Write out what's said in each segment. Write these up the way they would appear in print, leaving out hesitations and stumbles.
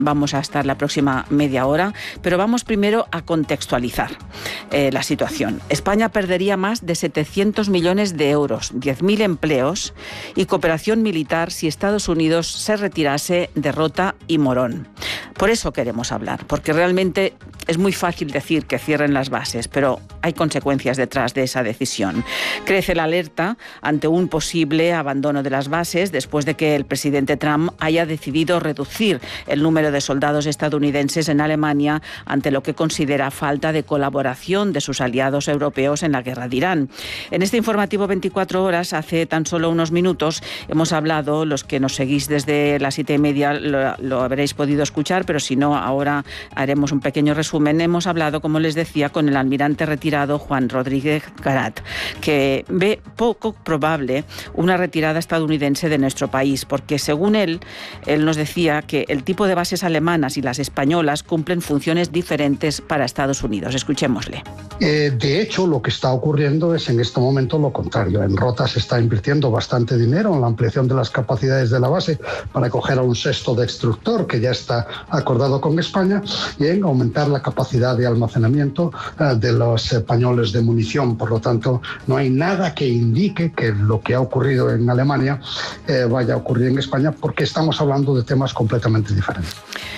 vamos a estar la próxima media hora, pero vamos primero a contextualizar la situación. España perdería más de 700 millones de euros, 10.000 empleos y cooperación militar si Estados Unidos se retirase de Rota y Morón. Por eso queremos hablar, porque realmente es muy fácil decir que cierren las bases, pero hay consecuencias detrás de esa decisión. Crece la alerta ante un posible abandono de las bases después de que el presidente Trump haya decidido reducir el número de soldados estadounidenses en Alemania ante lo que considera falta de colaboración de sus aliados europeos en la guerra de Irán. En este informativo 24 horas, hace tan solo unos minutos, hemos hablado, los que nos seguís desde las 7:30 lo habréis podido escuchar, pero si no, ahora haremos un pequeño resumen. Hemos hablado, como les decía, con el almirante retirado Juan Rodríguez Garat, que ve poco probable una retirada estadounidense de nuestro país, porque según él nos decía que el tipo de bases alemanas y las españolas cumplen funciones diferentes para Estados Unidos. Escuchémosle. De hecho, lo que está ocurriendo es en este momento lo contrario. En Rota se está invirtiendo bastante dinero en la ampliación de las capacidades de la base para acoger a un sexto destructor que ya está acordado con España y en aumentar la capacidad de almacenamiento de los pañoles de munición. Por lo tanto, no hay nada que indique que lo que ha ocurrido en Alemania vaya a ocurrir en España, porque estamos hablando de temas completamente diferentes.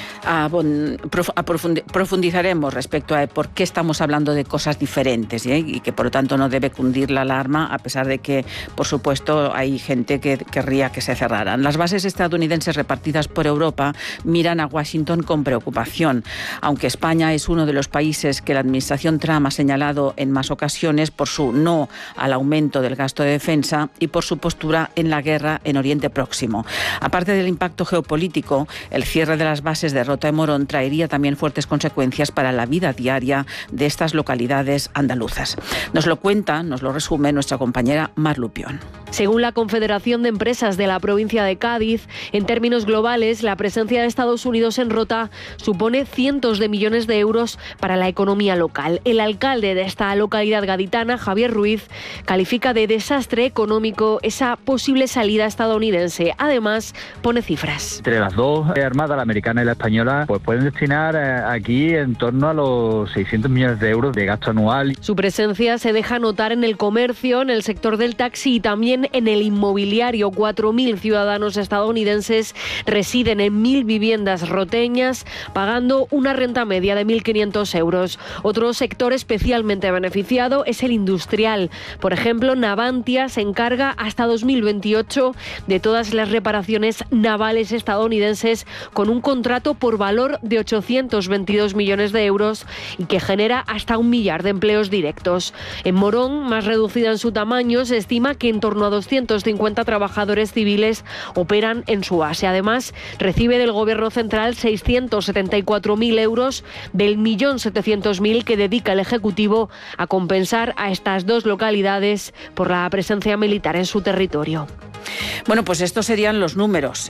Profundizaremos respecto a por qué estamos hablando de cosas diferentes, y que por lo tanto no debe cundir la alarma, a pesar de que, por supuesto, hay gente que querría que se cerraran. Las bases estadounidenses repartidas por Europa miran a Washington con preocupación, aunque España es uno de los países que la administración Trump ha señalado en más ocasiones por su no al aumento del gasto de defensa y por su postura en la guerra en Oriente Próximo. Aparte del impacto geopolítico, el cierre de las bases de Rota y Morón traería también fuertes consecuencias para la vida diaria de estas localidades andaluzas. Nos lo cuenta, nos lo resume nuestra compañera Mar Lupión. Según la Confederación de Empresas de la provincia de Cádiz, en términos globales, la presencia de Estados Unidos en Rota supone cientos de millones de euros para la economía local. El alcalde de esta localidad gaditana, Javier Ruiz, califica de desastre económico esa posible salida estadounidense. Además, pone cifras. Entre las dos armadas, la americana y la española, pues pueden destinar aquí en torno a los 600 millones de euros de gasto anual. Su presencia se deja notar en el comercio, en el sector del taxi y también en el inmobiliario. 4.000 ciudadanos estadounidenses residen en 1.000 viviendas roteñas, pagando una renta media de 1.500 euros. Otro sector especialmente beneficiado es el industrial. Por ejemplo, Navantia se encarga hasta 2028 de todas las reparaciones navales estadounidenses, con un contrato por valor de 822 millones de euros y que genera hasta 1 millar de empleos directos. En Morón, más reducida en su tamaño, se estima que en torno a 250 trabajadores civiles operan en su base. Además, recibe del Gobierno central 674.000 euros del 1.700.000 que dedica el Ejecutivo a compensar a estas dos localidades por la presencia militar en su territorio. Bueno, pues estos serían los números,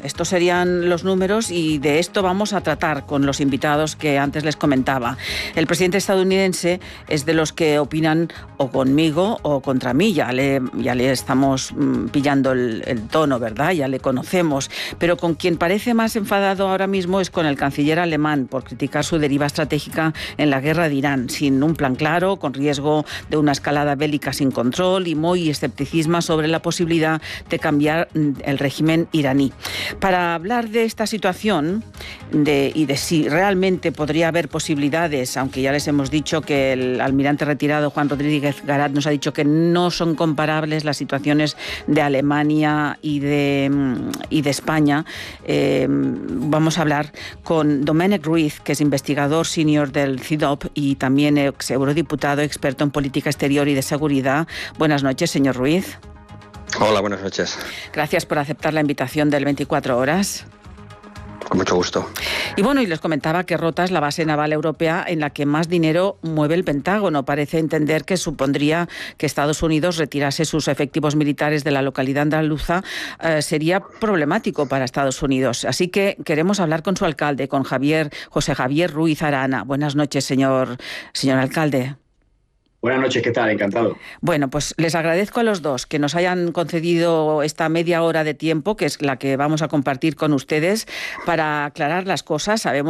y de esto vamos a tratar con los invitados que antes les comentaba. El presidente estadounidense es de los que opinan o conmigo o contra mí, ya le estamos pillando el tono, ¿verdad? Ya le conocemos, pero con quien parece más enfadado ahora mismo es con el canciller alemán por criticar su deriva estratégica en la guerra de Irán, sin un plan claro, con riesgo de una escalada bélica sin control y muy escepticismo sobre la posibilidad de cambiar el régimen iraní. Para hablar de esta situación y de si realmente podría haber posibilidades, aunque ya les hemos dicho que el almirante retirado Juan Rodríguez Garat nos ha dicho que no son comparables las situaciones de Alemania y de España, vamos a hablar con Domènec Ruiz, que es investigador senior del CIDOB y también ex eurodiputado experto en política exterior y de seguridad. Buenas noches, señor Ruiz. Hola, buenas noches. Gracias por aceptar la invitación del 24 horas. Con mucho gusto. Y bueno, y les comentaba que Rota es la base naval europea en la que más dinero mueve el Pentágono. Parece entender que supondría que Estados Unidos retirase sus efectivos militares de la localidad andaluza. Sería problemático para Estados Unidos. Así que queremos hablar con su alcalde, con José Javier Ruiz Arana. Buenas noches, señor alcalde. Buenas noches, ¿qué tal? Encantado. Bueno, pues les agradezco a los dos que nos hayan concedido esta media hora de tiempo, que es la que vamos a compartir con ustedes, para aclarar las cosas. Sabemos